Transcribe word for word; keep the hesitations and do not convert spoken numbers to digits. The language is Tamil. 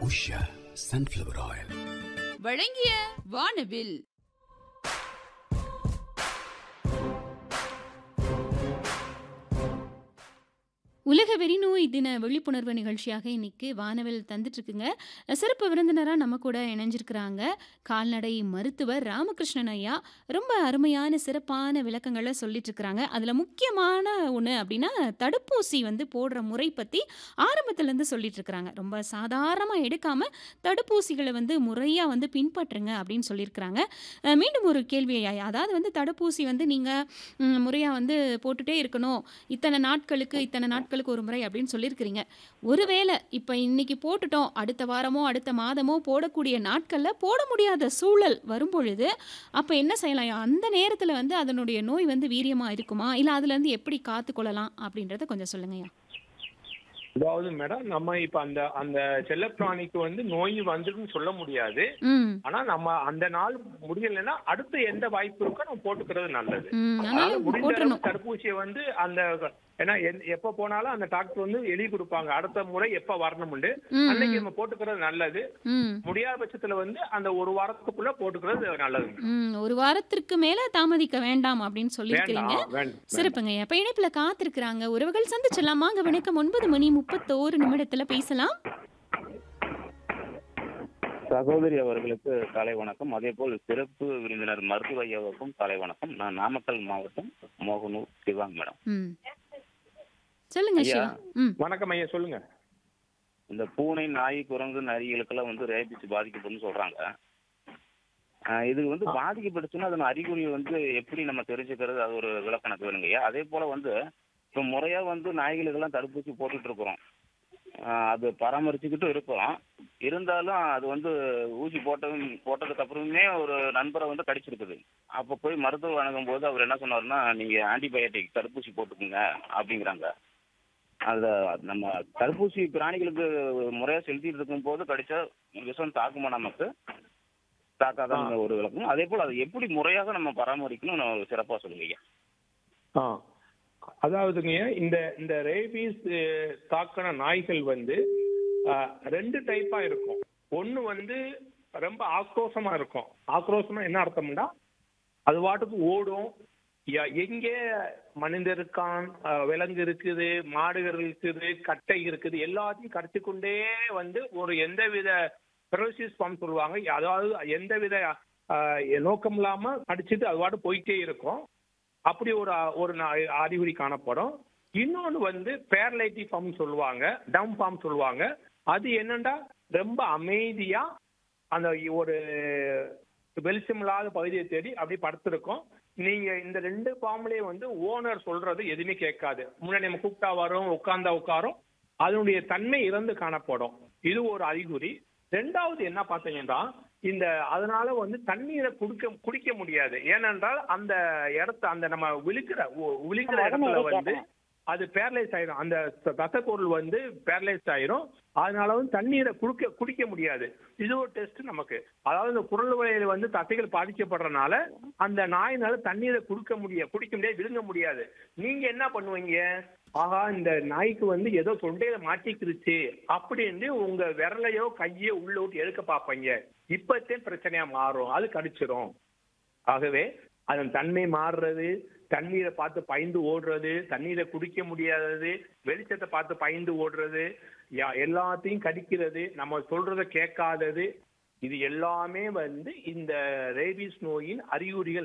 உஷா சன்ஃப்ளவர் ஆயில் வழங்கிய வானவில். உலக வெறிநோய் தின விழிப்புணர்வு நிகழ்ச்சியாக இன்னைக்கு வானவில் தந்துட்டு இருக்குங்க. சிறப்பு விருந்தினராக நம்ம கூட இணைஞ்சிருக்கிறாங்க கால்நடை மருத்துவர் ராமகிருஷ்ணன் ஐயா. ரொம்ப அருமையான சிறப்பான விளக்கங்களை சொல்லிட்டு இருக்கிறாங்க. அதில் முக்கியமான ஒன்று அப்படின்னா தடுப்பூசி வந்து போடுற முறை பற்றி ஆரம்பத்துலேருந்து சொல்லிட்டு இருக்கிறாங்க. ரொம்ப சாதாரணமாக எடுக்காமல் தடுப்பூசிகளை வந்து முறையாக வந்து பின்பற்றுங்க அப்படின்னு சொல்லியிருக்கிறாங்க. அஹ் மீண்டும் ஒரு கேள்வி ஐயா, அதாவது வந்து தடுப்பூசி வந்து நீங்கள் முறையாக வந்து போட்டுட்டே இருக்கணும், இத்தனை நாட்களுக்கு இத்தனை நாட்களுக்கு ஒரு முறை அப்படின்னு சொல்லியிருக்கிறீங்க. ஒருவேளை இப்போ இன்னைக்கு போட்டுட்டோம், அடுத்த வாரமோ அடுத்த மாதமோ போடக்கூடிய நாட்களில் போட முடியாத சூழல் வரும்பொழுது அப்போ என்ன செய்யலாம்? அந்த நேரத்தில் வந்து அதனுடைய நோய் வந்து வீரியமாக இருக்குமா, இல்லை அதுலேருந்து எப்படி காத்துக்கொள்ளலாம் அப்படின்றத கொஞ்சம் சொல்லுங்கய்யா. அதாவது மேடம், நம்ம இப்ப அந்த அந்த செல்லப்பிராணிக்கு வந்து நோய் வந்துருன்னு சொல்ல முடியாது. ம் ஆனா நம்ம அந்த நாள் முடியலைன்னா அடுத்து எந்த வாய்ப்பு இருக்கோ நம்ம போட்டுக்கிறது நல்லது. ம் அதனால அதனால முடிஞ்ச போட்டுறணும். அளவுக்கு தடுப்பூசியை வந்து அந்த ஏன்னா எந்த- எப்ப போனாலும் அந்த டாக்டர் வந்து எழுதி கொடுப்பாங்க அடுத்த முறை எப்ப வரணும்னு. ம் அன்னைக்கு ம் நம்ம போட்டுக்கிறது நல்லது. ம் முடியாத பட்சத்துல வந்து அந்த ஒரு வாரத்துக்குள்ள போட்டுக்கிறது நல்லது. ம் ஒரு வாரத்திற்கு மேலே தாமதிக்க வேண்டாம் அப்படின்னு சொல்லியிருக்கிறீங்க. வேண்டாம் வேண்டாம். சிறப்புங்க. இப்ப இணைப்புல காத்திருக்கிறாங்க உறவுகள், சந்திச்சலாம். வாங்க, வணக்கம். ஒன்பது மணி முப்பத்தோரு நிமிடத்துல பேசலாம். சகோதரி அவர்களுக்கு காலை வணக்கம். அதே போல் சிறப்பு விருந்தினர் மருத்துவ ஐயாவுக்கும் காலை வணக்கம். நான் நாமக்கல் மாவட்டம் மோகனூர் சிவாங் மேடம். ம் சொல்லுங்க ஐயா, சிவா. ம் வணக்கம் ஐயா, சொல்லுங்க. இந்த பூனை, நாய், குரங்கு, நரிகளுக்கெல்லாம் வந்து ரேபிஸ் பாதிக்கப்படும்னு சொல்றாங்க. ஆஹ் இது வந்து பாதிக்கப்பட்டுச்சுன்னா அதன் அறிகுறி வந்து எப்படி நம்ம தெரிஞ்சுக்கிறது, அது ஒரு விளக்கணக்கு வேணுங்க ஐயா. அதே போல வந்து இப்போ முறையா வந்து நாய்களுக்கெல்லாம் தடுப்பூசி போட்டுட்டு இருக்கிறோம். ஆஹ் அது பராமரிச்சுக்கிட்டு இருக்கிறோம். இருந்தாலும் அது வந்து ஊசி போட்டதும் போட்டதுக்கு அப்புறமே ஒரு நண்பரை வந்து கடிச்சிருக்குது. அப்போ போய் மருத்துவர் அணுகும் போது அவர் என்ன சொன்னாருன்னா, நீங்க ஆன்டிபயோட்டிக் தடுப்பூசி போட்டுக்குங்க அப்படிங்கிறாங்க. அத நம்ம தடுப்பூசி பிராணிகளுக்கு முறையா செலுத்திட்டு இருக்கும் போது கடிச்சா விஷம் தாக்குமா நமக்கு, தாக்காத ஒரு விளக்கம். அதே போல அதை எப்படி முறையாக நம்ம பராமரிக்கணும் நான் சிறப்பா சொல்லுங்க ஐயா. ஆ அதாவதுங்க, இந்த இந்த ரேபீஸ் தாக்கின நாய்கள் வந்து ஆஹ், ரெண்டு டைப்பா இருக்கும். ஒண்ணு வந்து ரொம்ப ஆக்ரோஷமா இருக்கும். ஆக்ரோஷமா என்ன அர்த்தம்னா, அது வாட்டுக்கு ஓடும். ய- எங்கே மனிதர் இருக்கான், ஆஹ், விலங்கு இருக்குது, மாடுகள் இருக்குது, கட்டை இருக்குது, எல்லாத்தையும் கடிச்சு கொண்டே வந்து ஒரு எந்தவித ஃபெரோசியஸ் ஃபார்ம் சொல்லுவாங்க, அதாவது எந்தவித ஆஹ், நோக்கம் இல்லாம கடிச்சிட்டு அது வாட்டு போயிட்டே இருக்கும். அப்படி ஒரு ஒரு நா- அறிகுறி காணப்படும். இன்னொன்று வந்து பேரலைட்டிக் ஃபார்ம் சொல்லுவாங்க, டவுன் ஃபார்ம் சொல்லுவாங்க. அது என்னன்னா ரொம்ப அமைதியா அந்த ஒரு வெளிச்சமில்லாத பகுதியை தேடி அப்படி படுத்திருக்கும். நீங்க இந்த ரெண்டு ஃபார்ம்லயே வந்து ஓனர் சொல்றது எதுவுமே கேட்காது. முன்னாடி நம்ம கூப்பிட்டா வரும், உட்கார்ந்தா உட்காரும். அதனுடைய தன்மை இறந்து காணப்படும். இது ஒரு அறிகுறி. ரெண்டாவது என்ன பார்த்தீங்கன்னா, இந்த அதனால வந்து தண்ணீரை குடிக்க குடிக்க முடியாது. ஏனென்றால் அந்த இடத்த அந்த நம்ம விழுக்கிற ஒ- விழுக்கிற இடத்துல வந்து அது பேரலைஸ் ஆயிரும். அந்த ரசப்பொருள் வந்து பேரலைஸ் ஆயிரும். அதனால வந்து தண்ணீரை குடிக்க குடிக்க முடியாது. இது ஒரு டெஸ்ட் நமக்கு. அதாவது இந்த குரல் வழியில வந்து தசைகள் பாதிக்கப்படுறதுனால அந்த நாயினால தண்ணீரை குடிக்க முடியாது, குடிக்க முடியாது, விழுங்க முடியாது. நீங்க என்ன பண்ணுவீங்க? ஆகா, இந்த நாய்க்கு வந்து ஏதோ தொண்டையில மாட்டிக்கிருச்சு அப்படின்னு உங்க விரலையோ கையோ உள்ள விட்டு எடுக்க பார்ப்பீங்க. இப்பத்தே பிரச்சனையா மாறும், அது கடிச்சிரும். ஆகவே அதன் தன்மை மாறுறது, தண்ணீரை பார்த்து பயந்து ஓடுறது, தண்ணீரை குடிக்க முடியாதது, வெளிச்சத்தை பார்த்து பயந்து ஓடுறது, யா- எல்லாத்தையும் கடிக்கிறது, நம்ம சொல்றத கேட்காதது, இது எல்லாமே வந்து இந்த ரேபீஸ் நோயின் அறிகுறிகள்.